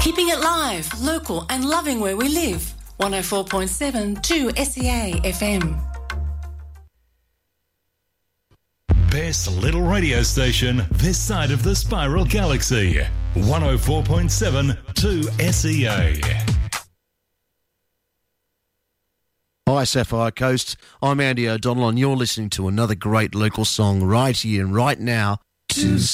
Keeping it live, local and loving where we live. 104.7 to SEA FM. Best little radio station this side of the Spiral Galaxy. 104.7 to SEA. Hi, Sapphire Coast. I'm Andy O'Donnell, and you're listening to another great local song right here and right now.